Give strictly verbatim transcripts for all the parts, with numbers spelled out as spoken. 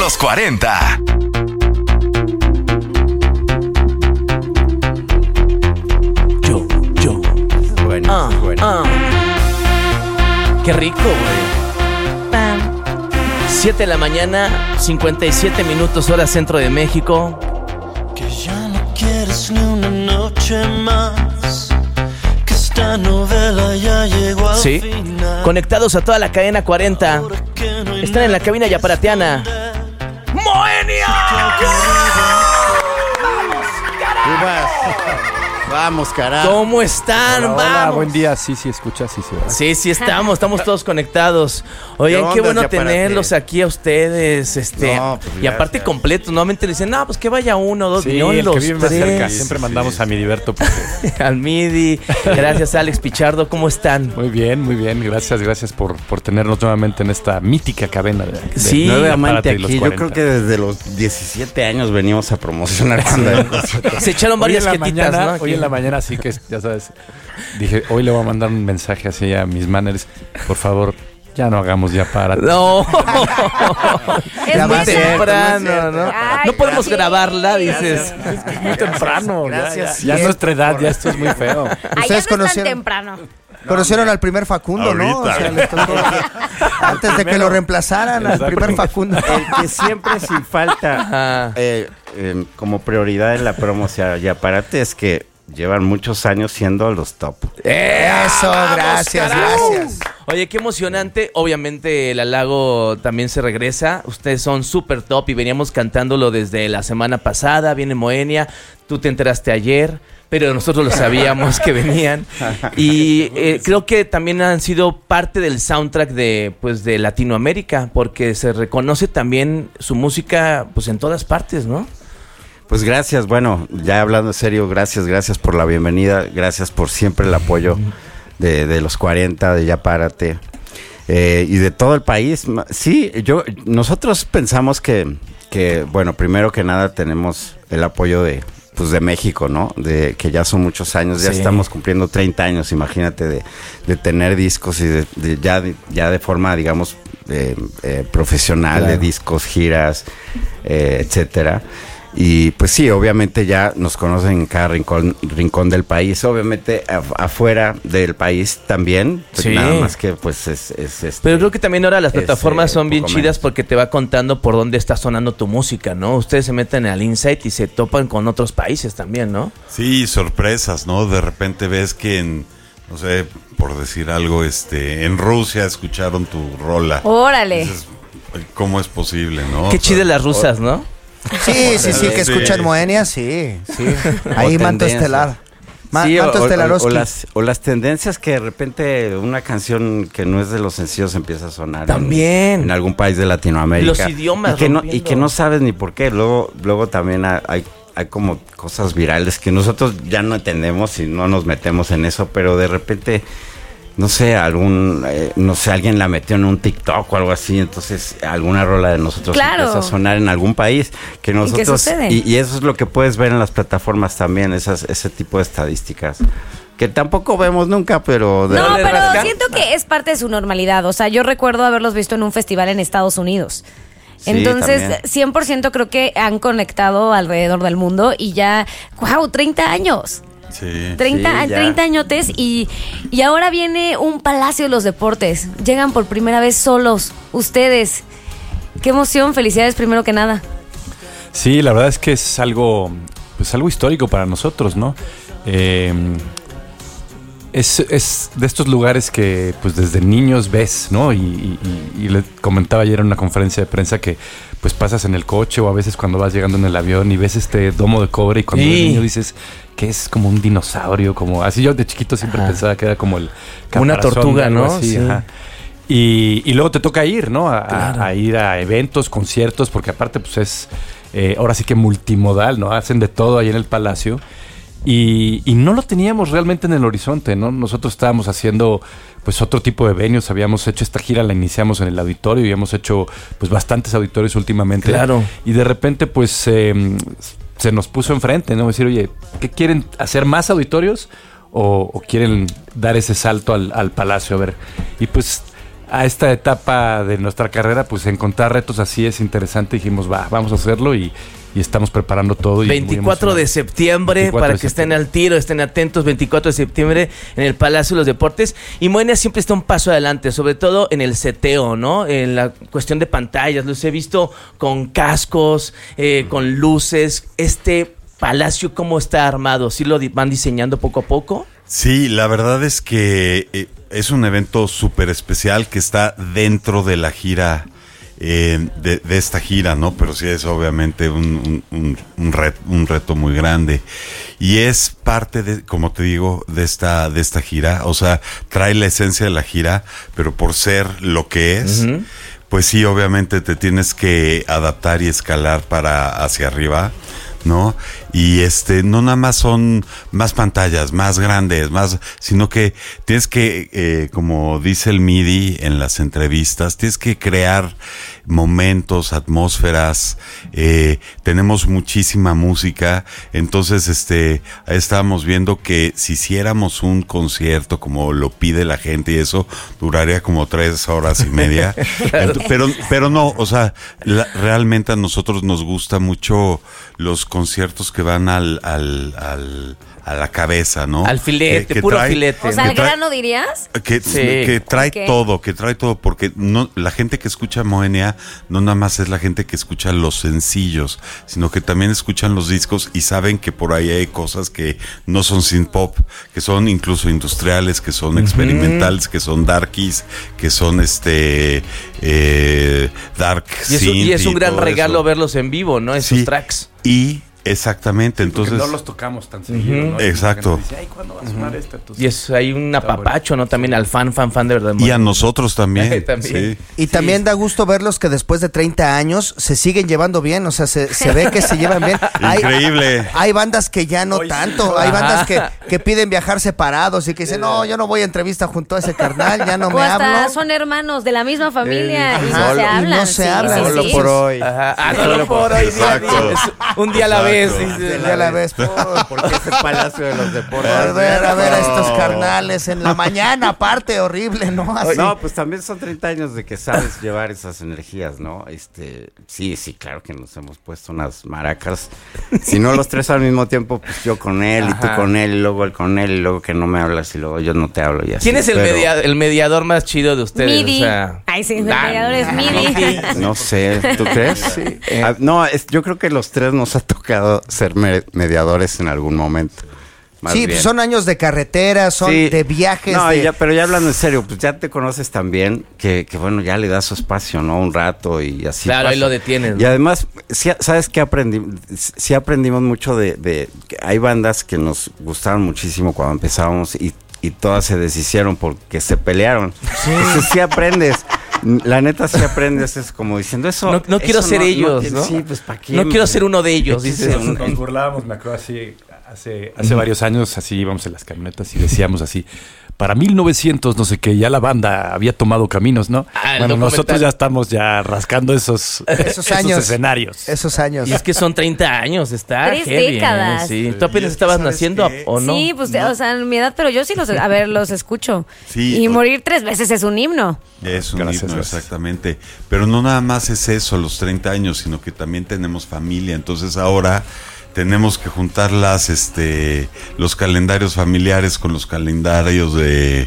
los cuarenta. Yo, yo. Bueno, Ah, bueno. ah. Qué rico, güey. siete de la mañana, cincuenta y siete minutos, hora centro de México. Que ya no quieres ni una noche más, que esta novela ya llegó al Sí, final. conectados a toda la cadena cuarenta. Ahora que no hay Están en la nada cabina que yaparatiana. esconder. ¡Moenia! Uvas. Vamos, carajo. ¿Cómo están? Hola, Vamos. hola, buen día. Sí, sí, escucha, sí, sí. ¿verdad? Sí, sí estamos, estamos todos conectados. Oigan, ¿Qué qué onda, bueno Yaparate? tenerlos aquí a ustedes, este, No, pues, y aparte gracias. completos. Normalmente le dicen, no, pues que vaya uno, dos, Sí, no, el los que vive más tres. cerca. Siempre mandamos a mi Diverto. Porque... Al Midi, gracias Alex Pichardo, ¿cómo están? Muy bien, muy bien. Gracias, gracias por, por tenernos nuevamente en esta mítica cadena. De, de Sí, Nuevamente Apárate y los aquí, yo cuarenta. creo que desde los diecisiete años venimos a promocionar cuando hay cosas. Se echaron Hoy varias en la quietitas, mañana, ¿no? hoy Aquí. en la mañana sí que, ya sabes, dije, hoy le voy a mandar un mensaje así a mis managers. Por favor, ya no hagamos ya para. No, Es muy muy temprano, ¿no? Ay, No podemos gracias. grabarla, dices. Es muy temprano. ya- Gracias, Ya, ya es sí. nuestra edad, ya esto es muy feo. Ay, ya no Ustedes es tan conocieron- temprano. Conocieron al primer Facundo, ¿no? O sea, les tocó- antes de que lo reemplazaran al Exacto. primer Facundo. El que siempre sin falta Ajá. eh, eh, como prioridad en la promoción y aparte es que llevan muchos años siendo los top. Eso, gracias, gracias. Oye, qué emocionante. Obviamente el halago también se regresa. Ustedes son súper top y veníamos cantándolo desde la semana pasada. Viene Moenia, tú te enteraste ayer, pero nosotros lo sabíamos que venían. Y eh, creo que también han sido parte del soundtrack de, pues, de Latinoamérica, porque se reconoce también su música pues en todas partes, ¿no? Pues gracias, bueno, ya hablando en serio, gracias, gracias por la bienvenida, gracias por siempre el apoyo de, de los cuarenta, de Ya Párate, eh, y de todo el país. Ma- Sí, yo, nosotros pensamos que, que, bueno, primero que nada tenemos el apoyo de, pues de México, ¿no? De que ya son muchos años, ya Sí. estamos cumpliendo treinta años, imagínate, de, de tener discos y de, de ya, de, ya de forma, digamos, eh, eh, profesional, Claro. de discos, giras, eh, etcétera. Y pues sí, obviamente ya nos conocen en cada rincón, rincón del país. Obviamente af- afuera del país también. Pues Sí. nada más que pues es... es este, Pero creo que también ahora las plataformas Ese, son bien poco chidas menos. porque te va contando por dónde está sonando tu música, ¿no? Ustedes se meten al Insight y se topan con otros países también, ¿no? Sí, sorpresas, ¿no? De repente ves que en, no sé, por decir algo, este, en Rusia escucharon tu rola. Órale. Dices, ¿cómo es posible, no? Qué O sea, chidas las rusas, ¿no? Sí, sí, sí, que Sí. escuchan Moenia, sí, sí. Ahí O Manto tendencia. Estelar. Ma- Sí, o, Manto o- o- Estelaroski. o las, o las tendencias que de repente una canción que no es de los sencillos empieza a sonar en- También. en, algún país de Latinoamérica. Los idiomas y que, no, y rompiendo. que no sabes ni por qué. Luego, luego también ha- hay, hay como cosas virales que nosotros ya no entendemos y no nos metemos en eso, pero de repente, no sé, algún, eh, no sé, alguien la metió en un TikTok o algo así, entonces alguna rola de nosotros Claro. empieza a sonar en algún país que nosotros sucede? y, y eso es lo que puedes ver en las plataformas también, esas, ese tipo de estadísticas que tampoco vemos nunca, pero de- No, ¿Le pero rasca? siento que es parte de su normalidad. O sea, yo recuerdo haberlos visto en un festival en Estados Unidos. Sí, Entonces, también. cien por ciento creo que han conectado alrededor del mundo y ya, wow, treinta años. Sí. treinta, Sí, ya. treinta añotes y, y ahora viene un Palacio de los Deportes. Llegan por primera vez solos, ustedes. Qué emoción, felicidades primero que nada. Sí, la verdad es que es algo, pues algo histórico para nosotros, ¿no? Eh, es, es de estos lugares que pues desde niños ves, ¿no? Y, y- y- y le comentaba ayer en una conferencia de prensa que pues pasas en el coche o a veces cuando vas llegando en el avión y ves este domo de cobre y cuando Sí. eres niño dices que es como un dinosaurio, como así yo de chiquito siempre Ajá. pensaba que era como el Como una caparazón tortuga, de algo ¿no? así, Sí. ajá. Y, y luego te toca ir, ¿no? A, a- Claro. a ir a eventos, conciertos, porque aparte pues es eh, ahora sí que multimodal, ¿no? Hacen de todo ahí en el Palacio. Y, y no lo teníamos realmente en el horizonte, ¿no? Nosotros estábamos haciendo pues otro tipo de venues, habíamos hecho esta gira, la iniciamos en el auditorio y hemos hecho pues bastantes auditorios últimamente. Claro. Y de repente pues eh, se nos puso enfrente, ¿no? Decir, oye, ¿qué quieren? ¿Hacer más auditorios? O, o quieren dar ese salto al, al Palacio? A ver, y pues a esta etapa de nuestra carrera, pues encontrar retos así es interesante. Dijimos, va, vamos a hacerlo y, y estamos preparando todo. Y veinticuatro de septiembre, veinticuatro para de que septiembre. Estén al tiro, estén atentos, veinticuatro de septiembre en el Palacio de los Deportes. Y Moenia siempre está un paso adelante, sobre todo en el seteo, ¿no? En la cuestión de pantallas. Los he visto con cascos, eh, con luces. Este palacio, ¿cómo está armado? ¿Sí lo di- van diseñando poco a poco? Sí, la verdad es que eh, es un evento súper especial que está dentro de la gira, eh, de, de esta gira, ¿no? Pero sí es obviamente un, un, un, un, reto, un reto muy grande. Y es parte de, como te digo, de esta, de esta gira. O sea, trae la esencia de la gira, pero por ser lo que es, uh-huh. pues sí, obviamente te tienes que adaptar y escalar para hacia arriba, ¿no? Y este, no nada más son más pantallas, más grandes, más, sino que tienes que, eh, como dice el Midi en las entrevistas, tienes que crear momentos, atmósferas, eh, tenemos muchísima música, entonces este, ahí estábamos viendo que si hiciéramos un concierto como lo pide la gente y eso, duraría como tres horas y media, Entonces, pero, pero no, o sea, la, realmente a nosotros nos gusta mucho los conciertos que van al, al, al a la cabeza, ¿no? Al filete, que, que puro trae, filete. O sea, al trae, grano dirías. Que, sí. que trae okay. todo, que trae todo, porque no, la gente que escucha Moenia no nada más es la gente que escucha los sencillos, sino que también escuchan los discos y saben que por ahí hay cosas que no son synth pop, que son incluso industriales, que son uh-huh. experimentales, que son darkies, que son este eh, dark y, eso, y es un gran regalo eso. Verlos en vivo, ¿no? Esos sí. tracks. Y exactamente, entonces no los tocamos tan seguido, uh-huh. ¿no? Exacto. Dice, ay, ¿cuándo va a sonar uh-huh. este? Entonces, y es hay un apapacho, ¿no? También sí. al fan, fan, fan de verdad. Y a nosotros también. también. Sí. Y sí. también da gusto verlos que después de treinta años se siguen llevando bien, o sea, se, se ve que se llevan bien. Increíble. Hay, hay bandas que ya no Oye, tanto, hay bandas que, que piden viajar separados y que dicen, no, yo no voy a entrevista junto a ese carnal, ya no me o hasta hablo. son hermanos de la misma familia eh, y ajá, no se hablan. No se sí, hablan. sí, Solo sí. por hoy. Ajá. Ah, solo por hoy. Día, día. Un día a la vez. A la vez, porque es el Palacio de los Deportes. A ver, a ver a estos carnales en la mañana, aparte, horrible, ¿no? Así. No, pues también son treinta años de que sabes llevar esas energías, ¿no? Este, sí, sí, claro que nos hemos puesto unas maracas. Si no los tres al mismo tiempo, pues yo con él, Ajá. y tú con él, y luego él con él, y luego que no me hablas, y luego yo no te hablo. Y así. ¿Quién es el, pero... media, el mediador más chido de ustedes? Midi. O sea, Ay, sí, el mediador es Midi. No sé, ¿tú crees? Sí. Eh, ah, no, es, yo creo que los tres nos ha tocado ser me- mediadores en algún momento. Sí, pues son años de carretera, son sí. de viajes. No, de... ya, pero ya hablando en serio, pues ya te conoces también, que, que bueno, ya le das su espacio, ¿no? Un rato y así. Claro, pasa. ahí lo detienes, ¿no? Y además, sí, ¿sabes qué aprendimos? Sí aprendimos mucho de, de... Hay bandas que nos gustaron muchísimo cuando empezábamos y, y todas se deshicieron porque se pelearon. Sí. Entonces sí aprendes. La neta sí aprendes, es como diciendo eso. No, no quiero eso ser no, ellos, no, ¿no? Sí, pues ¿para qué? No quiero ser uno de ellos, dices. Nos, nos burlábamos, me acuerdo así, hace, hace varios años, así íbamos en las camionetas y decíamos así, para mil novecientos, no sé qué, ya la banda había tomado caminos, ¿no? Ah, bueno, nosotros ya estamos ya rascando esos, esos años, esos escenarios. Esos años. Y es que son treinta años, está Tres heavy, décadas. ¿eh? Sí. ¿Tú apenas estabas naciendo qué? o no? Sí, pues, no. o sea, en mi edad, pero yo sí los, a ver, los escucho. Sí, y o... morir tres veces es un himno. Es un gracias, himno, gracias. exactamente. Pero no nada más es eso, los treinta años, sino que también tenemos familia. Entonces ahora tenemos que juntar las, este, los calendarios familiares con los calendarios de...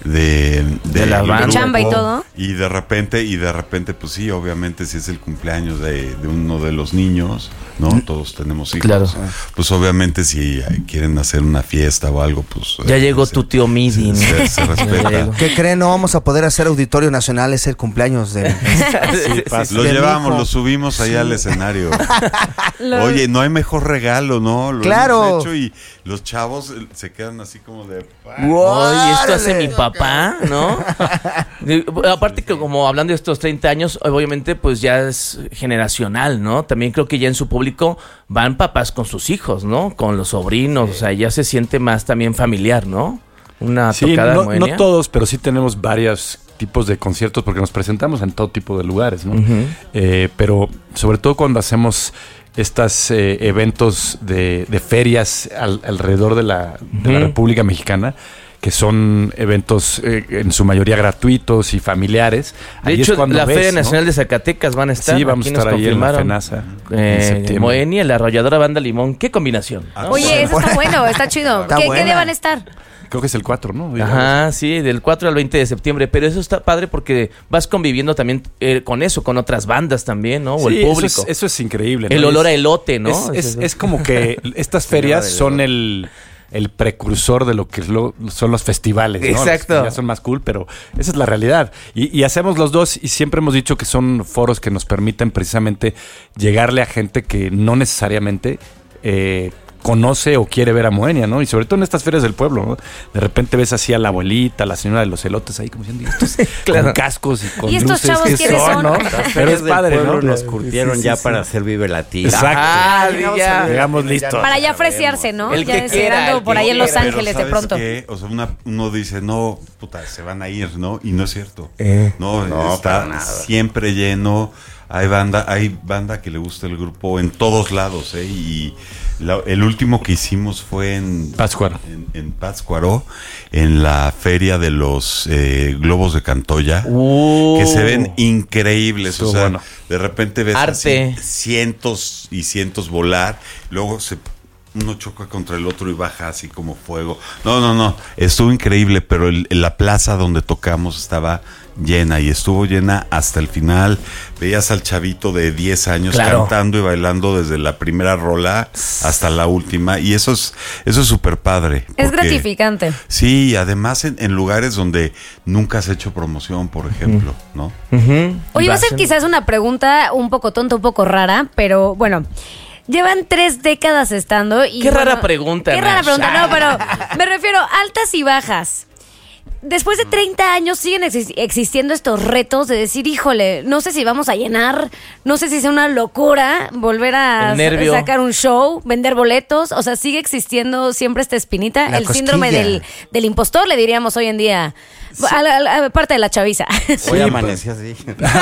de, de, de la banda, chamba y todo, y de repente y de repente pues sí, obviamente si es el cumpleaños de, de uno de los niños, no todos tenemos hijos, claro. Pues obviamente si quieren hacer una fiesta o algo, pues ya eh, llegó se, tu tío Midi, se, se, se respeta. ¿Qué creen? No vamos a poder hacer Auditorio Nacional, es el cumpleaños de... Sí, sí, lo llevamos, lo subimos allá sí. al escenario. Oye, no hay mejor regalo, ¿no? Lo claro. hemos hecho y los chavos se quedan así como de... Oye, esto hace mi papá, ¿no? Aparte que como hablando de estos treinta años, obviamente pues ya es generacional, ¿no? También creo que ya en su público van papás con sus hijos, ¿no? Con los sobrinos, sí. O sea, ya se siente más también familiar, ¿no? Una sí, tocada no, Moenia. No todos, pero sí tenemos varios tipos de conciertos porque nos presentamos en todo tipo de lugares, ¿no? Uh-huh. Eh, pero sobre todo cuando hacemos estos eh, eventos de, de ferias al, alrededor de la, de uh-huh. la República Mexicana, que son eventos eh, en su mayoría gratuitos y familiares. De Ahí hecho, es cuando la ves, Feria ¿no? Nacional de Zacatecas van a estar. Sí, vamos a Aquí estar nos ahí en la confirmaron. FENASA en Eh, septiembre. Moenia, la arrolladora Banda Limón. ¿Qué combinación? ¿no? Oye, eso está bueno, está chido. Está ¿Qué, buena. ¿Qué día van a estar? Creo que es el cuatro, ¿no? Ajá, sí, del cuatro al veinte de septiembre. Pero eso está padre porque vas conviviendo también eh, con eso, con otras bandas también, ¿no? O Sí, el público. Eso es, eso es increíble, ¿no? El olor a Es- elote, ¿no? Es, es- es como que estas ferias son el, el precursor de lo que es lo- son los festivales, ¿no? Exacto. Los que ya son más cool, pero esa es la realidad. Y, y hacemos los dos y siempre hemos dicho que son foros que nos permiten precisamente llegarle a gente que no necesariamente eh, conoce o quiere ver a Moenia, ¿no? Y sobre todo en estas ferias del pueblo, ¿no? De repente ves así a la abuelita, a la señora de los elotes ahí como diciendo, "¿Y estos Claro. con cascos y con ¿Y estos luces, chavos ¿qué quiénes son?" ¿no? Las Pero es ferias del padre, pueblo ¿no? nos curtieron Sí, sí, ya sí. para hacer Vive Latino. Exacto. Ah, ya. Llegamos listos. Para ya fresearse, ¿no? El ya que quiera, esperando el por que ahí en Los quiera. Pero Ángeles de ¿sabes pronto. qué? O sea, una- uno dice, no, puta, se van a ir, ¿no? Y no es cierto. Eh. No, No, está para nada. siempre lleno. Hay banda, hay banda que le gusta el grupo en todos lados, ¿eh? Y la- el último que hicimos fue en Pátzcuaro. en, en Pátzcuaro, en la feria de los eh, globos de Cantoya, Uh. que se ven increíbles. Estuvo o sea, bueno. de repente ves Arte. así cientos y cientos volar, luego se uno choca contra el otro y baja así como fuego. No, no, no, estuvo increíble, pero el- la plaza donde tocamos estaba llena y estuvo llena hasta el final. Veías al chavito de diez años Claro. cantando y bailando desde la primera rola hasta la última, y eso es eso es súper padre. Es porque- gratificante. Sí, además en, en lugares donde nunca has hecho promoción, por ejemplo, ¿no? Ujú. Oye, va a ser Vas en- quizás una pregunta un poco tonta, un poco rara, pero bueno. Llevan tres décadas estando y... Qué rara bueno, pregunta, Qué rara Nash. pregunta, no, pero me refiero a altas y bajas. Después de treinta años siguen exis- existiendo estos retos de decir, híjole, no sé si vamos a llenar, no sé si sea una locura volver a El nervio. sa- sacar un show, vender boletos, o sea, sigue existiendo siempre esta espinita, La el síndrome cosquilla. del, del impostor, le diríamos hoy en día, a la- a la- aparte de la chaviza. Hoy amanecí así.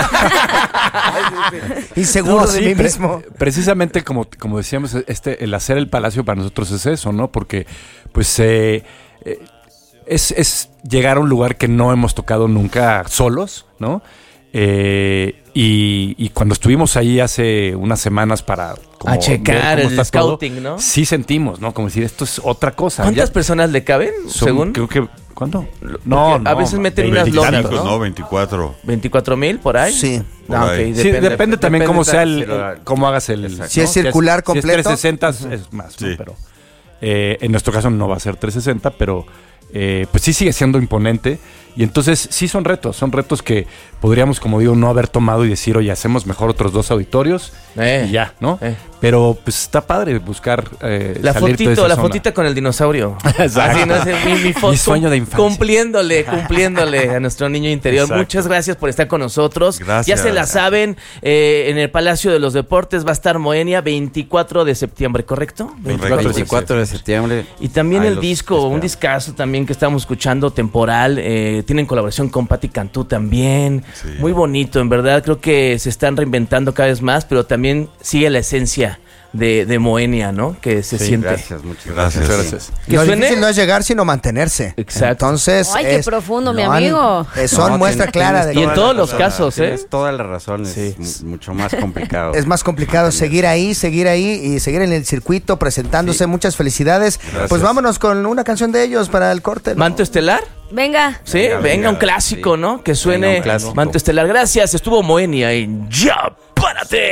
Inseguro No, de sí, mí pre- mismo. Precisamente como, como decíamos, este, el hacer el palacio para nosotros es eso, ¿no? Porque pues eh, eh, es, es llegar a un lugar que no hemos tocado nunca solos, ¿no? Eh, y, y cuando estuvimos ahí hace unas semanas para como A checar ver cómo el está todo, scouting, ¿no? Sí sentimos, ¿no? Como decir, esto es otra cosa. ¿Cuántas Ya personas le caben, son- según? Creo que... ¿Cuándo? Porque a veces meten unas veinticinco, lonas, ¿no? ¿no? veinticuatro. ¿veinticuatro mil por ahí? Sí. Por Ah, ok, ahí. Sí, depende, también cómo sea el, si lo- cómo hagas el, Exacto. Si es circular Si es completo. trescientos sesenta es más, ¿no? Sí. Pero eh, en nuestro caso no va a ser trescientos sesenta, pero eh, pues sí sigue siendo imponente. Y entonces sí son retos, son retos que podríamos, como digo, no haber tomado y decir, oye, hacemos mejor otros dos auditorios Eh, y ya, ¿no? eh. Pero pues está padre buscar eh, La salir de fotito, esa la zona. fotita con el dinosaurio. Exacto. Así, no sé, mi, mi foto. Mi sueño de infancia. Cumpliéndole, cumpliéndole a nuestro niño interior. Exacto. Muchas gracias por estar con nosotros. Gracias. Ya se la saben, eh, en el Palacio de los Deportes va a estar Moenia veinticuatro de septiembre, ¿correcto? veinticuatro de septiembre. Y también Ahí el los disco, un esperamos. discazo también que estamos escuchando, temporal. Eh, tienen colaboración con Patti Cantú también. Sí. Muy bonito, en verdad. Creo que se están reinventando cada vez más, pero también sigue la esencia de, de Moenia, ¿no? Que se Sí, siente. Gracias, muchas Gracias. gracias. Gracias. Que Lo suene- difícil no es llegar, sino mantenerse. Exacto. Entonces. Ay, qué es- profundo, mi no han- amigo. eh, son No, muestra tienes- clara de Y en toda todos la los razón, casos, ¿eh? tienes toda la razón, es Sí. mu- mucho más complicado. Es más complicado seguir ahí, seguir ahí y seguir en el circuito presentándose. Muchas felicidades. Gracias. Pues vámonos con una canción de elos para el corte. ¿no? Manto Estelar. Venga. Sí, Venga, venga, venga, un clásico, sí. ¿no? Que Venga, suene un clásico. Manto Estelar. Gracias, estuvo Moenia en Ya, párate.